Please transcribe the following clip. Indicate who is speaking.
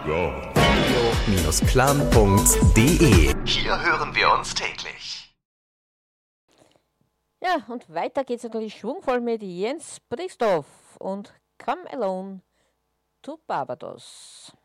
Speaker 1: go.
Speaker 2: radio-clan.de.
Speaker 3: Hier hören wir uns täglich.
Speaker 4: Ja, und weiter geht's natürlich schwungvoll mit Jens Bristow und Come Alone to Barbados.